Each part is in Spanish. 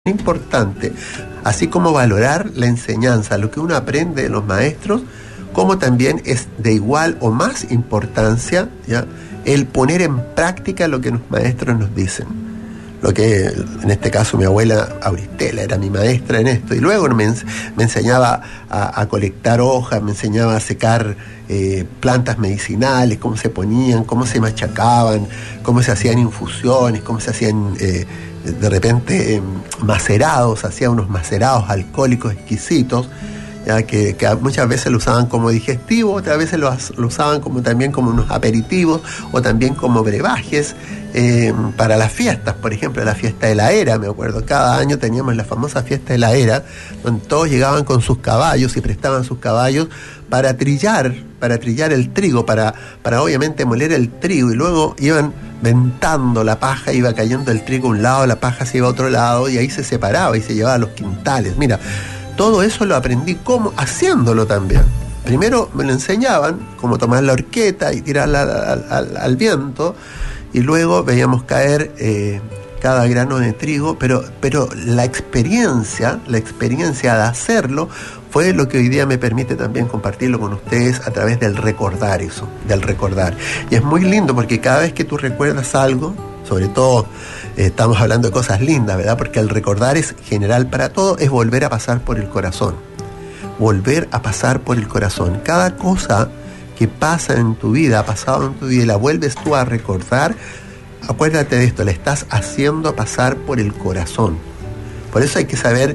importante, así como valorar la enseñanza, lo que uno aprende de los maestros, como también es de igual o más importancia, ¿ya?, el poner en práctica lo que los maestros nos dicen. Lo que en este caso mi abuela Auristela era mi maestra en esto, y luego me enseñaba a colectar hojas, me enseñaba a secar plantas medicinales, cómo se ponían, cómo se machacaban, cómo se hacían infusiones, cómo se hacían de repente macerados, hacía unos macerados alcohólicos exquisitos, ya que muchas veces lo usaban como digestivo, otras veces lo usaban también como unos aperitivos o también como brebajes para las fiestas. Por ejemplo, la fiesta de la era, me acuerdo, cada año teníamos la famosa fiesta de la era, donde todos llegaban con sus caballos y prestaban sus caballos para trillar el trigo, para obviamente moler el trigo, y luego iban ventando la paja, iba cayendo el trigo a un lado, la paja se iba a otro lado, y ahí se separaba y se llevaba a los quintales. Mira, todo eso lo aprendí haciéndolo también. Primero me lo enseñaban, cómo tomar la horqueta y tirarla al viento, y luego veíamos caer cada grano de trigo, pero la experiencia de hacerlo fue lo que hoy día me permite también compartirlo con ustedes a través del recordar eso, del recordar. Y es muy lindo porque cada vez que tú recuerdas algo, sobre todo estamos hablando de cosas lindas, ¿verdad? Porque el recordar es general para todo, es volver a pasar por el corazón. Volver a pasar por el corazón. Cada cosa que pasa en tu vida, ha pasado en tu vida y la vuelves tú a recordar, acuérdate de esto, la estás haciendo pasar por el corazón. Por eso hay que saber,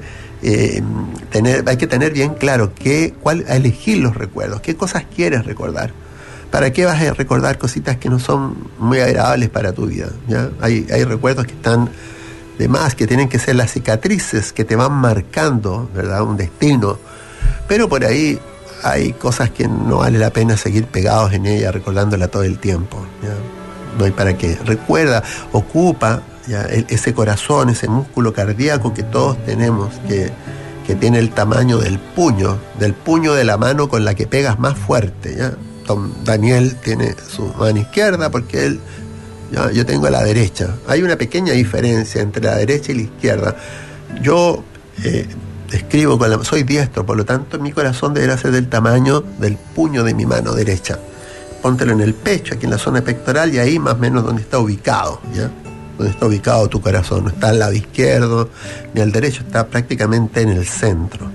hay que tener bien claro elegir los recuerdos, qué cosas quieres recordar. ¿Para qué vas a recordar cositas que no son muy agradables para tu vida? ¿Ya? Hay recuerdos que están de más, que tienen que ser las cicatrices que te van marcando, ¿verdad?, un destino. Pero por ahí hay cosas que no vale la pena seguir pegados en ella, recordándola todo el tiempo, ¿ya? No hay para qué. Recuerda, ocupa, ¿ya?, ese corazón, ese músculo cardíaco que todos tenemos, que tiene el tamaño del puño de la mano con la que pegas más fuerte, ¿ya? Daniel tiene su mano izquierda porque yo tengo la derecha. Hay una pequeña diferencia entre la derecha y la izquierda. Yo escribo soy diestro, por lo tanto mi corazón deberá ser del tamaño del puño de mi mano derecha. Póntelo en el pecho, aquí en la zona pectoral, y ahí más o menos donde está ubicado, ¿ya? Donde está ubicado tu corazón. No está al lado izquierdo ni al derecho, está prácticamente en el centro.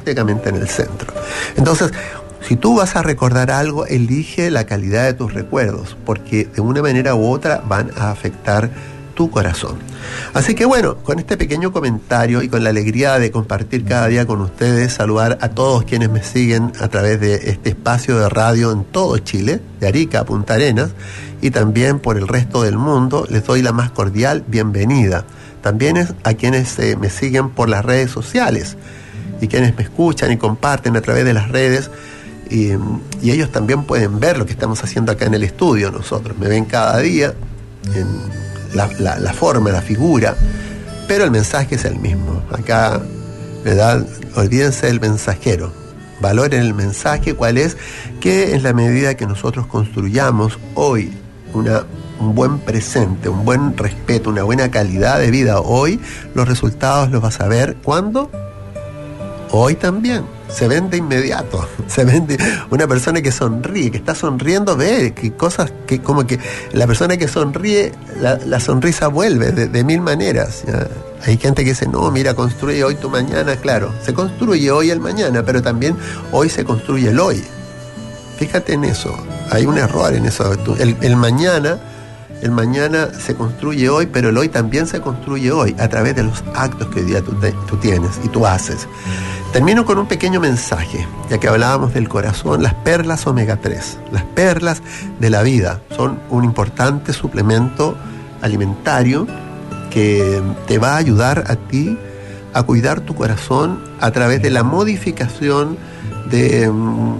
Entonces, si tú vas a recordar algo, elige la calidad de tus recuerdos, porque de una manera u otra van a afectar tu corazón. Así que bueno, con este pequeño comentario y con la alegría de compartir cada día con ustedes, saludar a todos quienes me siguen a través de este espacio de radio en todo Chile, de Arica a Punta Arenas, y también por el resto del mundo, les doy la más cordial bienvenida. También a quienes me siguen por las redes sociales y quienes me escuchan y comparten a través de las redes. Y ellos también pueden ver lo que estamos haciendo acá en el estudio. Nosotros me ven cada día en la forma, la figura, pero el mensaje es el mismo. Acá, ¿verdad?, olvídense del mensajero, valoren el mensaje. ¿Cuál es? Que en la medida que nosotros construyamos hoy un buen presente, un buen respeto, una buena calidad de vida hoy, los resultados los vas a ver. ¿Cuándo? Hoy también. Se ven de inmediato. Se ven una persona que sonríe, que está sonriendo, ve que cosas que como que la persona que sonríe, la sonrisa vuelve de mil maneras, ¿ya? Hay gente que dice, no, mira, construye hoy tu mañana. Claro, se construye hoy el mañana, pero también hoy se construye el hoy. Fíjate en eso, hay un error en eso. El mañana se construye hoy, pero el hoy también se construye hoy, a través de los actos que hoy día tú tienes y tú haces. Termino con un pequeño mensaje, ya que hablábamos del corazón. Las perlas omega 3, las perlas de la vida, son un importante suplemento alimentario que te va a ayudar a ti a cuidar tu corazón a través de la modificación de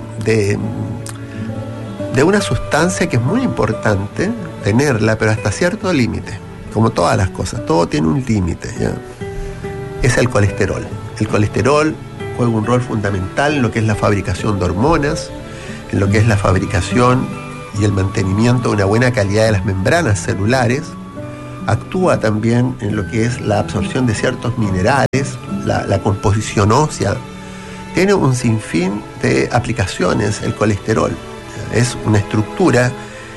una sustancia que es muy importante tenerla, pero hasta cierto límite. Como todas las cosas, todo tiene un límite, ¿ya? Es el colesterol. El colesterol juega un rol fundamental en lo que es la fabricación de hormonas, en lo que es la fabricación y el mantenimiento de una buena calidad de las membranas celulares, actúa también en lo que es la absorción de ciertos minerales, la composición ósea. Tiene un sinfín de aplicaciones el colesterol. Es una estructura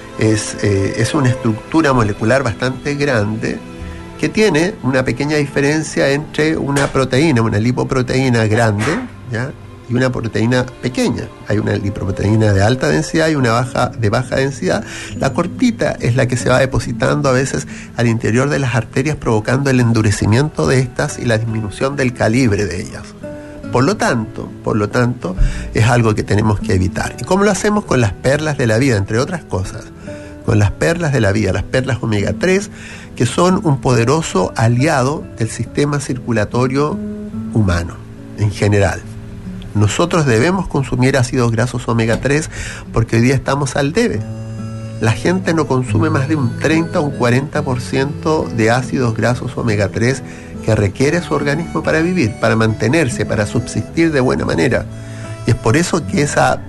molecular bastante grande que tiene una pequeña diferencia entre una proteína, una lipoproteína grande, ¿ya?, y una proteína pequeña. Hay una lipoproteína de alta densidad y una de baja densidad. La cortita es la que se va depositando a veces al interior de las arterias, provocando el endurecimiento de estas y la disminución del calibre de ellas. Por lo tanto, es algo que tenemos que evitar. ¿Y cómo lo hacemos? Con las perlas de la vida, entre otras cosas. Con las perlas de la vida, las perlas omega 3, que son un poderoso aliado del sistema circulatorio humano en general. Nosotros debemos consumir ácidos grasos omega 3 porque hoy día estamos al debe. La gente no consume más de un 30 o un 40% de ácidos grasos omega 3 que requiere su organismo para vivir, para mantenerse, para subsistir de buena manera. Y es por eso que esa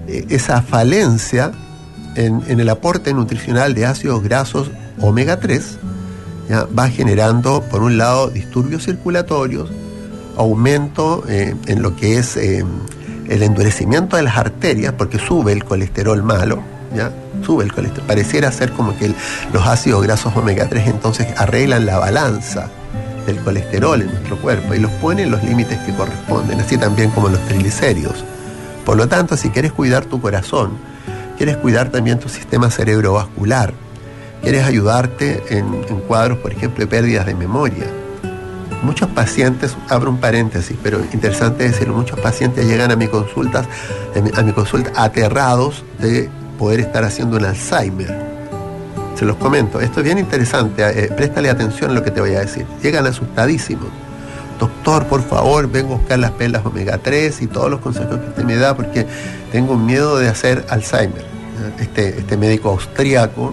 falencia en el aporte nutricional de ácidos grasos omega 3 ya va generando, por un lado, disturbios circulatorios, aumento en lo que es el endurecimiento de las arterias, porque sube el colesterol malo, ¿ya? Sube el colesterol. Pareciera ser como que los ácidos grasos omega 3 entonces arreglan la balanza del colesterol en nuestro cuerpo y los pone en los límites que corresponden, así también como los triglicéridos. Por lo tanto, si quieres cuidar tu corazón, quieres cuidar también tu sistema cerebrovascular, quieres ayudarte en cuadros, por ejemplo, de pérdidas de memoria. Muchos pacientes, abro un paréntesis, pero interesante decirlo, muchos pacientes llegan a mi consulta aterrados de poder estar haciendo un Alzheimer. Se los comento, esto es bien interesante, préstale atención a lo que te voy a decir. Llegan asustadísimos. Doctor, por favor, vengo a buscar las perlas omega 3 y todos los consejos que usted me da porque tengo un miedo de hacer Alzheimer. Este médico austríaco,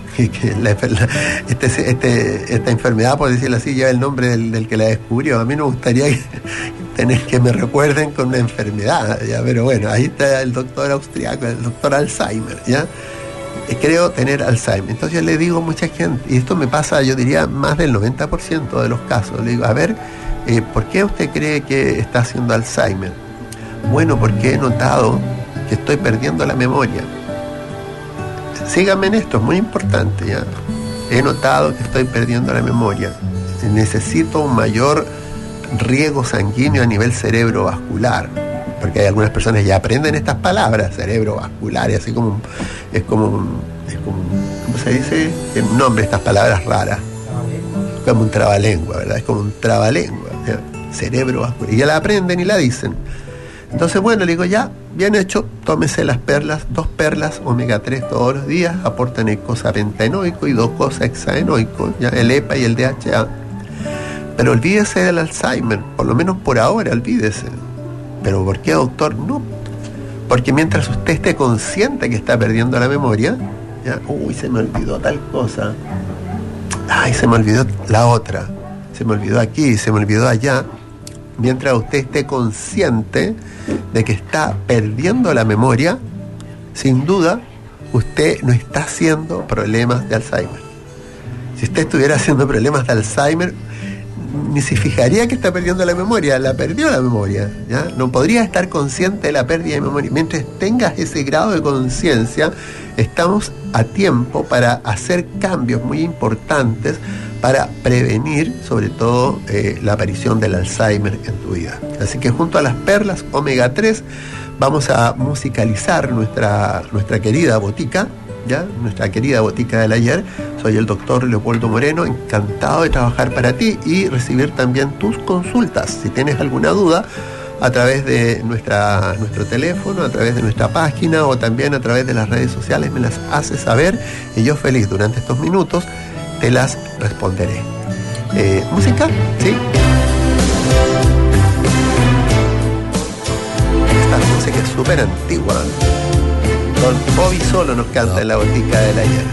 esta enfermedad, por decirlo así, lleva el nombre del que la descubrió. A mí no me gustaría tener que me recuerden con una enfermedad, ¿ya? Pero bueno, ahí está el doctor austríaco, el doctor Alzheimer, ¿ya? Creo tener Alzheimer. Entonces yo le digo a mucha gente, y esto me pasa, yo diría, más del 90% de los casos, le digo, a ver, ¿por qué usted cree que está haciendo Alzheimer? Bueno, porque he notado que estoy perdiendo la memoria. Síganme en esto, es muy importante, ¿ya? He notado que estoy perdiendo la memoria. Necesito un mayor riego sanguíneo a nivel cerebrovascular, porque hay algunas personas que ya aprenden estas palabras, cerebrovascular, y así como ¿cómo se dice? Tiene un nombre estas palabras raras. Como un trabalengua, ¿verdad? Es como un trabalengua, ¿ya? Cerebrovascular. Y ya la aprenden y la dicen. Entonces, bueno, le digo, ya, bien hecho, tómese las perlas, 2 perlas omega 3 todos los días, aportan el cosapentaenoico y 2 cosahexaenoico, ya, el EPA y el DHA. Pero olvídese del Alzheimer, por lo menos por ahora, olvídese. ¿Pero por qué, doctor? No, porque mientras usted esté consciente que está perdiendo la memoria, ya, uy, se me olvidó tal cosa, ay, se me olvidó la otra, se me olvidó aquí, se me olvidó allá. Mientras usted esté consciente de que está perdiendo la memoria, sin duda, usted no está haciendo problemas de Alzheimer. Si usted estuviera haciendo problemas de Alzheimer, ni se fijaría que está perdiendo la memoria, la perdió la memoria, ¿ya? No podría estar consciente de la pérdida de memoria. Mientras tengas ese grado de conciencia, estamos a tiempo para hacer cambios muy importantes para prevenir, sobre todo, la aparición del Alzheimer en tu vida. Así que junto a las perlas omega 3 vamos a musicalizar nuestra querida botica, ¿ya? Nuestra querida botica del ayer. Soy el doctor Leopoldo Moreno, encantado de trabajar para ti y recibir también tus consultas. Si tienes alguna duda, a través de nuestro teléfono, a través de nuestra página o también a través de las redes sociales me las haces saber y yo feliz durante estos minutos te las responderé. ¿Música? ¿Sí? Esta música es súper antigua. Don Bobby Solo nos canta en la botica del ayer.